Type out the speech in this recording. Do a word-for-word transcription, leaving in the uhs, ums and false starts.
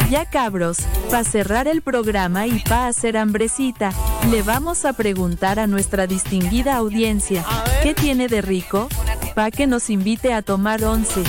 Ya cabros, pa' cerrar el programa y pa' hacer hambrecita, le vamos a preguntar a nuestra distinguida audiencia, ¿qué tiene de rico? Pa' que nos invite a tomar once.